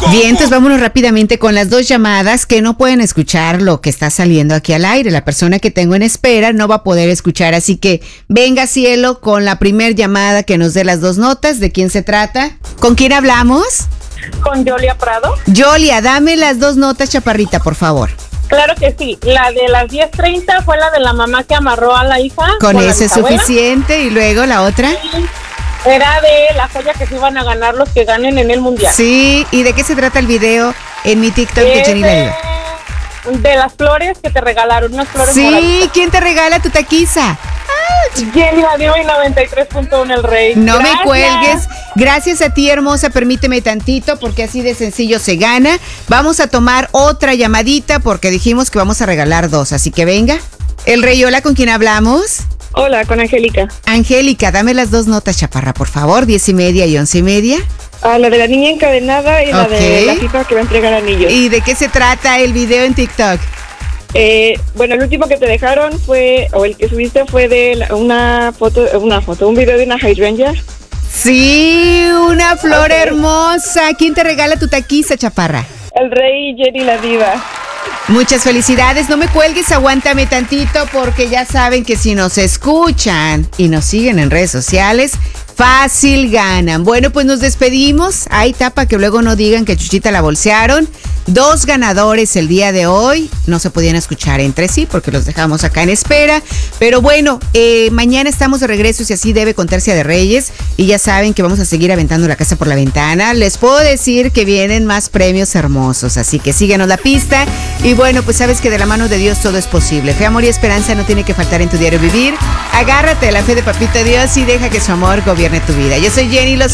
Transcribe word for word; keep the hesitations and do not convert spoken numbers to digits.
Bien, entonces vámonos rápidamente con las dos llamadas que no pueden escuchar lo que está saliendo aquí al aire. La persona que tengo en espera no va a poder escuchar, así que venga, cielo, con la primer llamada que nos dé las dos notas. ¿De quién se trata? ¿Con quién hablamos? Con Yolia Prado. Yolia, dame las dos notas, chaparrita, por favor. Claro que sí. La de las diez treinta fue la de la mamá que amarró a la hija. Con eso es suficiente. Y luego la otra. Era de la joya que se iban a ganar los que ganen en el mundial. Sí, ¿y de qué se trata el video en mi TikTok de Jenny La Diva? De las flores que te regalaron, unas flores Sí, moraditas. ¿Quién te regala tu taquiza? Jenny La Diva y noventa y tres punto uno El Rey. No Gracias. me cuelgues. Gracias a ti, hermosa. Permíteme tantito porque así de sencillo se gana. Vamos a tomar otra llamadita porque dijimos que vamos a regalar dos. Así que venga. El Rey, hola, ¿con quién hablamos? Hola, con Angélica. Angélica, dame las dos notas, chaparra, por favor. Diez y media y once y media. Ah, la de la niña encadenada y la Ok. de la tipa que va a entregar anillos. ¿Y de qué se trata el video en TikTok? Eh, bueno, el último que te dejaron fue, o el que subiste fue de la- una foto, una foto, un video de una hydrangea. Sí, una flor Ok. hermosa. ¿Quién te regala tu taquiza, chaparra? El Rey y Jenny La Diva. Muchas felicidades, no me cuelgues, aguántame tantito porque ya saben que si nos escuchan y nos siguen en redes sociales, fácil ganan. Bueno, pues nos despedimos. Hay tapa que luego no digan que Chuchita la bolsearon. Dos ganadores el día de hoy. No se podían escuchar entre sí porque los dejamos acá en espera. Pero bueno, eh, mañana estamos de regreso y así debe con Tercia de Reyes. Y ya saben que vamos a seguir aventando la casa por la ventana. Les puedo decir que vienen más premios hermosos. Así que síguenos la pista. Y bueno, pues sabes que de la mano de Dios todo es posible. Fe, amor y esperanza no tiene que faltar en tu diario vivir. Agárrate de la fe de Papito Dios y deja que su amor gobierne tu vida. Yo soy Jenny Lozano.